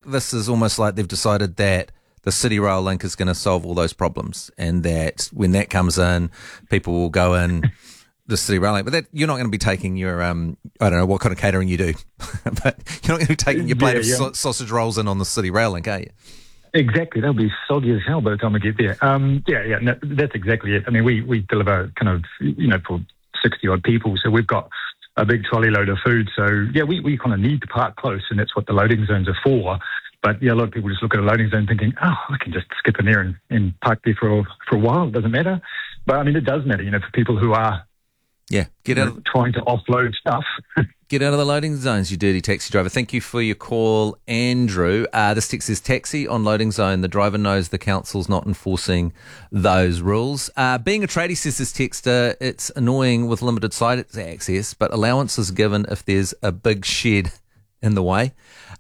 this is almost like they've decided that the City Rail link is going to solve all those problems, and that when that comes in, people will go in the City Rail link. But that you're not going to be taking your, I don't know what kind of catering you do, but you're not going to be taking your plate of sausage rolls in on the City Rail link, are you? Exactly. They'll be soggy as hell by the time we get there. No, that's exactly it. I mean, we deliver kind of, for 60-odd people, so we've got a big trolley load of food. So, we kind of need to park close, and that's what the loading zones are for. But, a lot of people just look at a loading zone thinking, I can just skip in there and park there for a while. It doesn't matter. But, I mean, it does matter, for people who are trying to offload stuff. Get out of the loading zones, you dirty taxi driver. Thank you for your call, Andrew. This text says, taxi on loading zone. The driver knows the council's not enforcing those rules. Being a tradie, says this texter, it's annoying with limited site access, but allowance is given if there's a big shed in the way.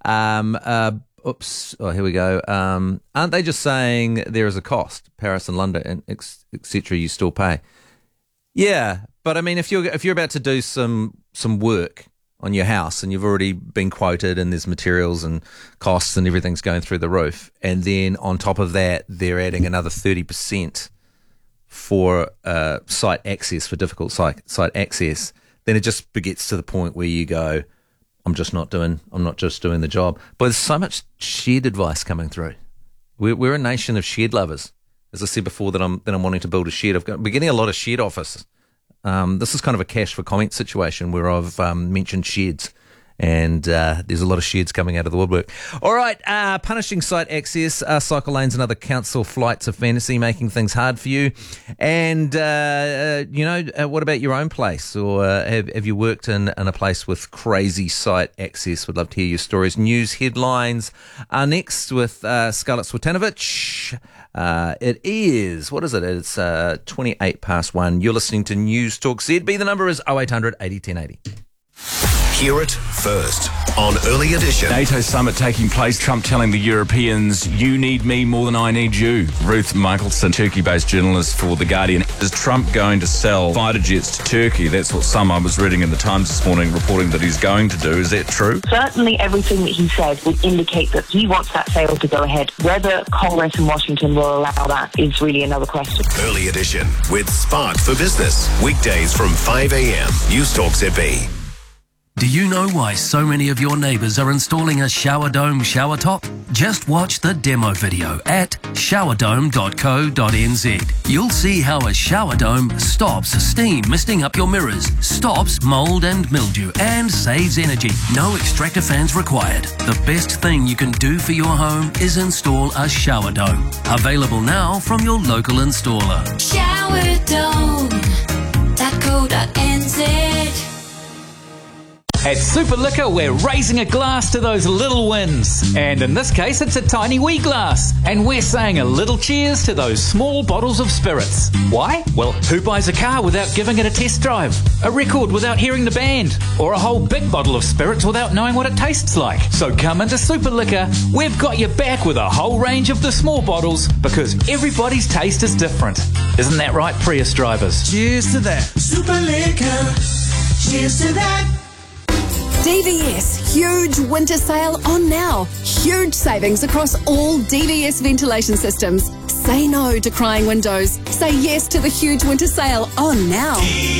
Here we go. Aren't they just saying there is a cost, Paris and London, etc. you still pay? Yeah, but I mean, if you're about to do some work on your house and you've already been quoted and there's materials and costs and everything's going through the roof, and then on top of that they're adding another 30% for site access, for difficult site access, then it just gets to the point where you go, I'm not just doing the job. But there's so much shed advice coming through. We're a nation of shed lovers. As I said before, that I'm wanting to build a shed. We're getting a lot of shed offers. This is kind of a cash for comment situation where I've mentioned sheds, and there's a lot of sheds coming out of the woodwork. All right, punishing site access, cycle lanes and other council flights of fantasy, making things hard for you. And, what about your own place? Or have you worked in a place with crazy site access? Would love to hear your stories. News headlines are next with Scarlett Swetanovic. It is, what is it? It's 1:28. You're listening to News Talk ZB. The number is 0800 80 1080. Hear it first on Early Edition. NATO summit taking place. Trump telling the Europeans, you need me more than I need you. Ruth Michelson, Turkey-based journalist for The Guardian. Is Trump going to sell fighter jets to Turkey? That's what I was reading in the Times this morning, reporting that he's going to do. Is that true? Certainly everything that he said would indicate that he wants that sale to go ahead. Whether Congress in Washington will allow that is really another question. Early Edition with Spark for Business. Weekdays from 5 a.m. News Talk ZB. Do you know why so many of your neighbours are installing a shower dome shower top? Just watch the demo video at showerdome.co.nz. You'll see how a shower dome stops steam misting up your mirrors, stops mould and mildew, and saves energy. No extractor fans required. The best thing you can do for your home is install a shower dome. Available now from your local installer. Showerdome.co.nz. At Super Liquor, we're raising a glass to those little wins. And in this case, it's a tiny wee glass. And we're saying a little cheers to those small bottles of spirits. Why? Well, who buys a car without giving it a test drive? A record without hearing the band? Or a whole big bottle of spirits without knowing what it tastes like? So come into Super Liquor. We've got your back with a whole range of the small bottles, because everybody's taste is different. Isn't that right, Prius drivers? Cheers to that. Super Liquor. Cheers to that. DVS, huge winter sale on now. Huge savings across all DVS ventilation systems. Say no to crying windows. Say yes to the huge winter sale on now.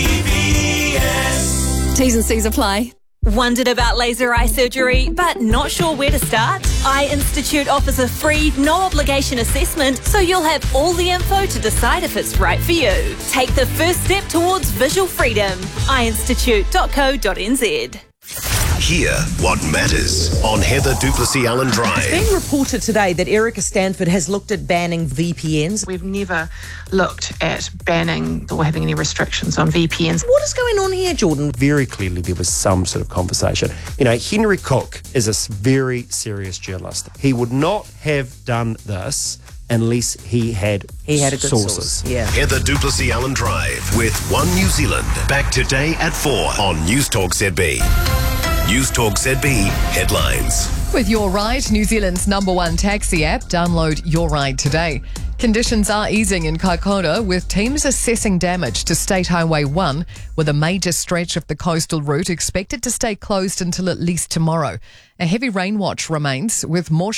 DVS. T's and C's apply. Wondered about laser eye surgery, but not sure where to start? Eye Institute offers a free, no-obligation assessment, so you'll have all the info to decide if it's right for you. Take the first step towards visual freedom. eyeinstitute.co.nz. Hear what matters on Heather Duplessis Allen Drive. It's been reported today that Erica Stanford has looked at banning VPNs. We've never looked at banning or having any restrictions on VPNs. What is going on here, Jordan? Very clearly there was some sort of conversation. Henry Cook is a very serious journalist. He would not have done this unless he had a good source. Yeah. Heather Duplessis Allen Drive with One New Zealand. Back today at 4 on News Talk ZB. News Talk ZB headlines. With Your Ride, New Zealand's #1 taxi app, download Your Ride today. Conditions are easing in Kaikoura, with teams assessing damage to State Highway 1, with a major stretch of the coastal route expected to stay closed until at least tomorrow. A heavy rain watch remains, with more